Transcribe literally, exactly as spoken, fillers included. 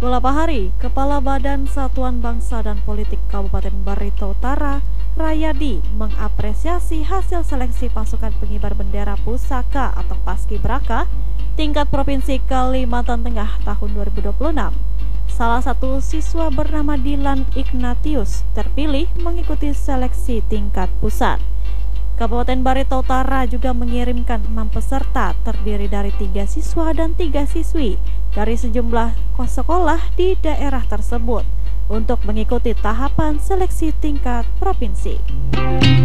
Beberapa hari, Kepala Badan Satuan Bangsa dan Politik Kabupaten Barito Utara, Rayadi, mengapresiasi hasil seleksi pasukan pengibar bendera pusaka atau Paskibraka tingkat Provinsi Kalimantan Tengah tahun dua ribu dua puluh enam. Salah satu siswa bernama Dilan Ignatius terpilih mengikuti seleksi tingkat pusat. Kabupaten Barito Utara juga mengirimkan enam peserta terdiri dari tiga siswa dan tiga siswi dari sejumlah sekolah di daerah tersebut untuk mengikuti tahapan seleksi tingkat provinsi.